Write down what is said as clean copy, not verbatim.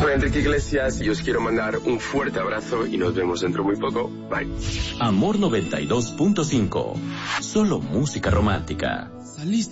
Soy Enrique Iglesias y os quiero mandar un fuerte abrazo y nos vemos dentro muy poco. Bye. Amor 92.5. Solo música romántica. Saliste